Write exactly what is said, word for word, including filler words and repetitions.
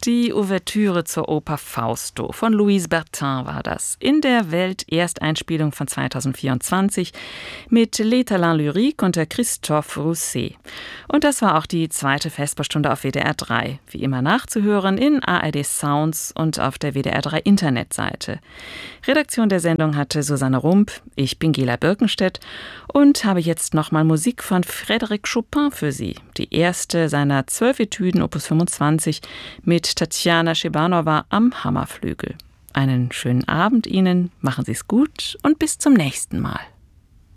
Die Ouvertüre zur Oper Fausto von Louise Bertin war das. In der Welt-Ersteinspielung von zweitausendvierundzwanzig mit Les Talents Lyriques unter Christophe Rousset. Und das war auch die zweite Vesperstunde auf W D R drei. Wie immer nachzuhören in A R D Sounds und auf der W D R drei Internetseite. Redaktion der Sendung hatte Susanne Rump, ich bin Gela Birkenstedt und habe jetzt nochmal Musik von Frédéric Chopin für Sie. Die erste seiner zwölf Etüden Opus fünfundzwanzig mit Tatjana Schebanova am Hammerflügel. Einen schönen Abend Ihnen, machen Sie es gut und bis zum nächsten Mal.